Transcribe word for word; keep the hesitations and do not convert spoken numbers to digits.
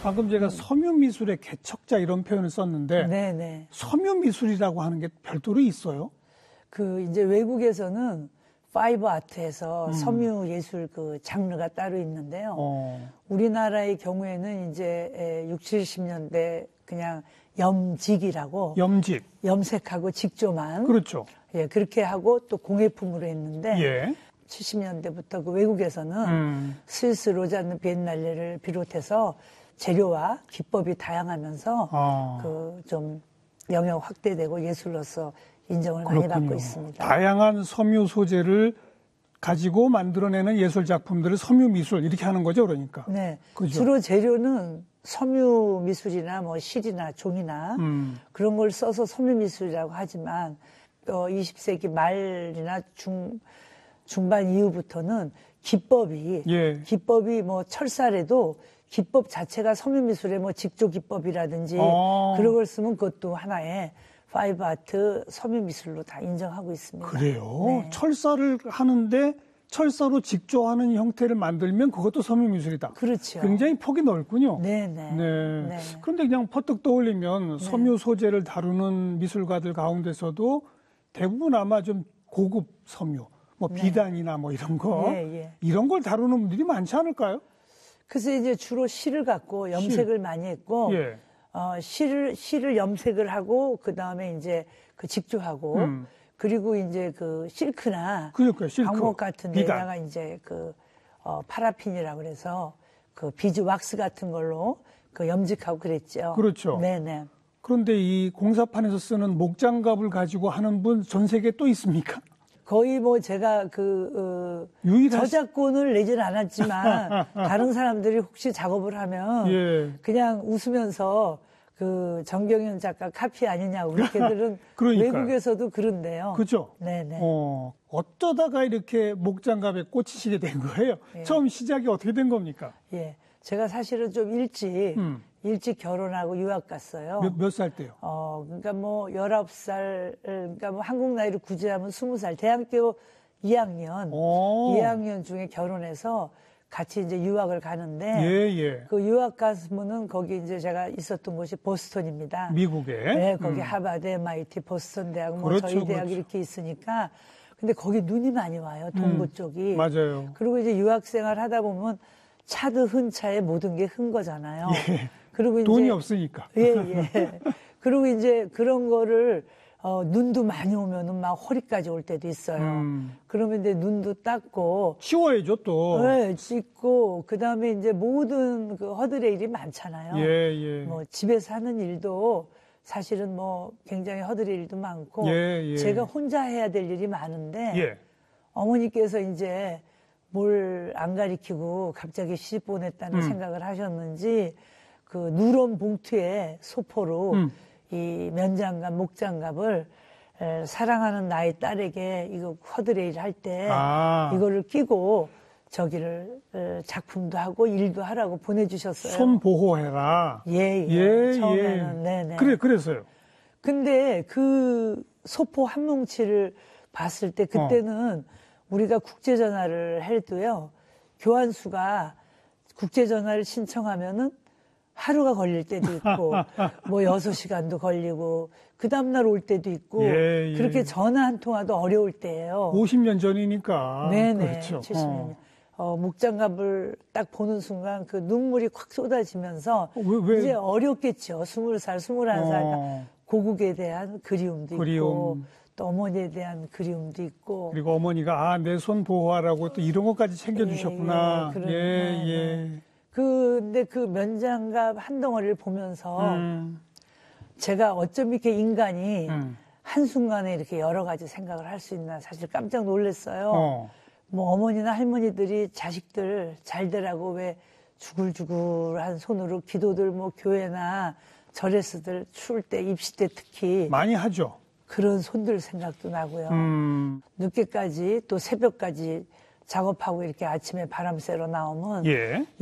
방금 제가 섬유미술의 개척자 이런 표현을 썼는데 네네. 섬유미술이라고 하는 게 별도로 있어요? 그 이제 외국에서는 파이브 아트에서 음. 섬유 예술 그 장르가 따로 있는데요. 어. 우리나라의 경우에는 이제 육십, 칠십 년대 그냥 염직이라고 염직. 염색하고 직조만 그렇죠. 예, 그렇게 하고 또 공예품으로 했는데 예. 칠십 년대부터 그 외국에서는 음. 스위스 로잔 비엔날레를 비롯해서 재료와 기법이 다양하면서 아. 그 좀 영역 확대되고 예술로서 인정을 그렇군요. 많이 받고 있습니다. 다양한 섬유 소재를 가지고 만들어내는 예술 작품들을 섬유미술 이렇게 하는 거죠, 그러니까. 네, 그죠? 주로 재료는 섬유 미술이나 뭐 실이나 종이나 음. 그런 걸 써서 섬유 미술이라고 하지만 어, 이십 세기 말이나 중 중반 이후부터는 기법이 예. 기법이 뭐 철사래도 기법 자체가 섬유 미술의 뭐 직조 기법이라든지 아. 그런 걸 쓰면 그것도 하나의 파이브 아트 섬유 미술로 다 인정하고 있습니다. 그래요? 네. 철사를 하는데 철사로 직조하는 형태를 만들면 그것도 섬유미술이다. 그렇죠. 굉장히 폭이 넓군요. 네네. 네. 네. 그런데 그냥 퍼뜩 떠올리면 섬유 소재를 다루는 미술가들 가운데서도 대부분 아마 좀 고급 섬유, 뭐 네. 비단이나 뭐 이런 거, 예, 예. 이런 걸 다루는 분들이 많지 않을까요? 그래서 이제 주로 실을 갖고 염색을 실. 많이 했고, 예. 어, 실을, 실을 염색을 하고, 그 다음에 이제 그 직조하고, 음. 그리고 이제 그 실크나 그러니까요, 실크, 광목 같은 비단. 데다가 이제 그, 어, 파라핀이라고 그래서 그 비즈 왁스 같은 걸로 그 염직하고 그랬죠. 그렇죠. 네네. 그런데 이 공사판에서 쓰는 목장갑을 가지고 하는 분 전 세계에 또 있습니까? 거의 뭐 제가 그, 어, 유일하시- 저작권을 내지는 않았지만, 다른 사람들이 혹시 작업을 하면, 예. 그냥 웃으면서 그 정경현 작가 카피 아니냐고 그렇게들은 그러니까요. 외국에서도 그런데요. 그죠? 네네. 어, 어쩌다가 이렇게 목장갑에 꽂히시게 된 거예요? 예. 처음 시작이 어떻게 된 겁니까? 예. 제가 사실은 좀 일찍, 음. 일찍 결혼하고 유학 갔어요. 몇, 몇 살 때요? 어, 그러니까 뭐, 열아홉 살, 그러니까 뭐 한국 나이로 굳이 하면 스무 살, 대학교 이 학년, 오. 이 학년 중에 결혼해서 같이 이제 유학을 가는데, 예, 예. 그 유학 가면은 거기 이제 제가 있었던 곳이 보스턴입니다. 미국에. 네, 거기 음. 하버드, 엠아이티, 보스턴 대학, 뭐 그렇죠, 저희 대학 그렇죠. 이렇게 있으니까, 근데 거기 눈이 많이 와요, 동부 음, 쪽이. 맞아요. 그리고 이제 유학생활 하다 보면 차도 흔 차에 모든 게 흔 거잖아요. 예. 그리고 이제 돈이 없으니까. 예, 예. 그리고 이제 그런 거를, 어, 눈도 많이 오면은 막 허리까지 올 때도 있어요. 음. 그러면 이제 눈도 닦고, 쉬워야죠, 또. 네, 씻고, 그 다음에 이제 모든 그 허들의 일이 많잖아요. 예, 예. 뭐 집에서 하는 일도 사실은 뭐 굉장히 허들의 일도 많고, 예, 예. 제가 혼자 해야 될 일이 많은데, 예. 어머니께서 이제 뭘 안 가리키고 갑자기 시집 보냈다는 음. 생각을 하셨는지, 그 누런 봉투에 소포로 음. 이 면장갑, 목장갑을 에, 사랑하는 나의 딸에게 이거 허드레일 할 때 아. 이거를 끼고 저기를 에, 작품도 하고 일도 하라고 보내주셨어요. 손 보호해라. 예, 예. 예, 처음에는 예. 네네. 그래, 그래서요. 근데 그 소포 한 뭉치를 봤을 때 그때는 우리가 국제전화를 해도요 교환수가 국제전화를 신청하면은 하루가 걸릴 때도 있고 뭐 여섯 시간도 걸리고 그 다음날 올 때도 있고 예, 예. 그렇게 전화 한 통화도 어려울 때예요. 오십 년 전이니까. 네네. 그렇죠. 칠십 년. 어. 어, 목장갑을 딱 보는 순간 그 눈물이 콱 쏟아지면서 어, 왜, 왜? 이제 어렵겠죠. 스물 살, 스물한 살. 어. 고국에 대한 그리움도 그리움. 있고 또 어머니에 대한 그리움도 있고 그리고 어머니가 아, 내 손 보호하라고 또 이런 것까지 챙겨주셨구나. 예, 예, 예, 그런- 예. 네, 근데 그 면장갑 한 덩어리를 보면서 음, 제가 어쩜 이렇게 인간이 음. 한순간에 이렇게 여러 가지 생각을 할 수 있나 사실 깜짝 놀랐어요. 어. 뭐 어머니나 할머니들이 자식들 잘 되라고 왜 주글주글한 손으로 기도들 뭐 교회나 절에서들 추울 때 입시 때 특히 많이 하죠. 그런 손들 생각도 나고요. 음, 늦게까지 또 새벽까지 작업하고 이렇게 아침에 바람 쐬러 나오면 예.